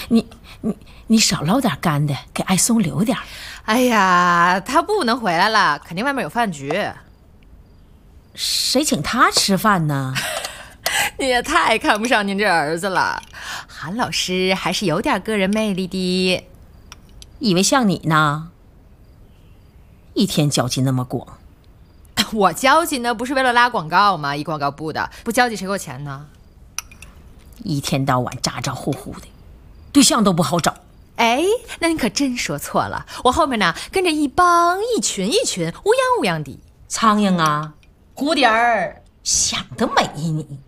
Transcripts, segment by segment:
你少捞点干的，给艾松留点。 哎呀，他不能回来了，肯定外面有饭局。 谁请他吃饭呢？ 你也太看不上您这儿子了，韩老师还是有点个人魅力的。 以为像你呢，一天交际那么广。 我交际呢，不是为了拉广告吗？一广告部的，不交际谁给我钱呢？ 一天到晚咋咋呼呼的，对象都不好找。 哎，那你可真说错了，我后面呢跟着一帮一群一群，乌泱乌泱的苍蝇啊， 蝴蝶儿， 想得美你！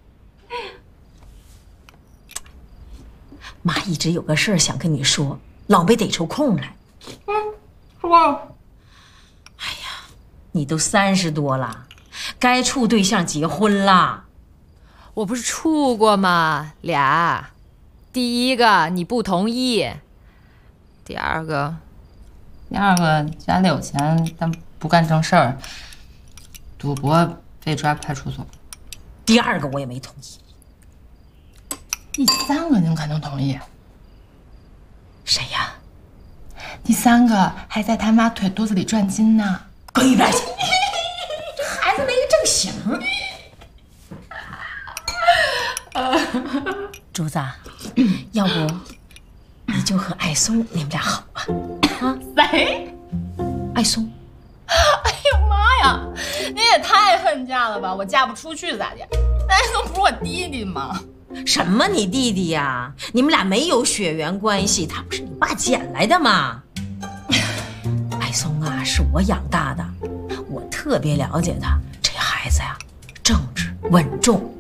妈一直有个事儿想跟你说，老没逮出空来。 说。 哎呀，你都30多了，该处对象结婚了。 我不是处过吗？俩，第一个你不同意，第二个家里有钱，但不干正事儿，赌博被抓派出所。 第二个我也没同意。 第三个您可能同意。 谁呀？ 第三个还在他妈腿肚子里转筋呢。 滚一边去！这孩子没个正形。竹子，要不你就和艾松你们俩好啊？啊？ 谁？ 艾松。 哎呦妈呀！你也太恨嫁了吧！我嫁不出去咋的？那艾松不是我弟弟吗？ 什么你弟弟呀？你们俩没有血缘关系，他不是你爸捡来的吗？艾松啊，是我养大的，我特别了解他。这孩子呀，正直稳重。